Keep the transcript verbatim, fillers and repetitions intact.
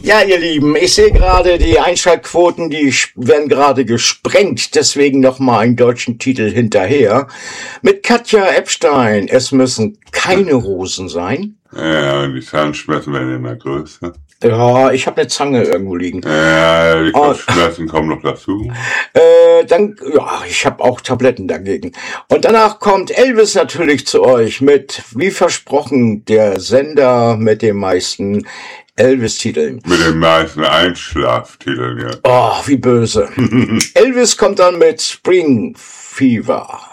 Ja, ihr Lieben, ich sehe gerade, die Einschaltquoten, die werden gerade gesprengt, deswegen nochmal einen deutschen Titel hinterher. Mit Katja Epstein, es müssen keine Rosen sein. Ja, und die Zahnschmerzen werden immer größer. Ja, ich habe eine Zange irgendwo liegen. Ja, die Und, Kopfschmerzen kommen noch dazu. Äh, dann, ja, ich habe auch Tabletten dagegen. Und danach kommt Elvis natürlich zu euch mit, wie versprochen, der Sender mit den meisten Elvis-Titeln. Mit den meisten Einschlaftiteln, ja. Oh, wie böse. Elvis kommt dann mit Spring Fever.